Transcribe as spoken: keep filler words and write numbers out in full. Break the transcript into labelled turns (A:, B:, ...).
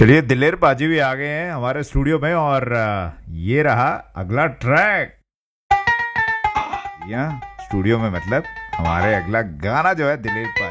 A: चलिए, दिलेर पाजी भी आ गए हैं हमारे स्टूडियो में और अ, ये रहा अगला ट्रैक। यहाँ स्टूडियो में मतलब हमारे अगला गाना जो है दिलेर